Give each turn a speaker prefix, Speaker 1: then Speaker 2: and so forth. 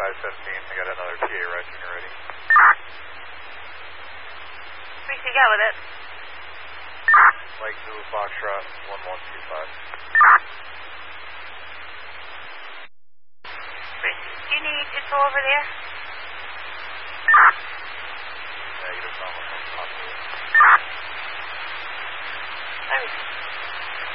Speaker 1: 517, I got another PA right when you're ready.
Speaker 2: What you got with it?
Speaker 1: Mike Zulu Foxtrot 1125.
Speaker 2: Do you need info over there?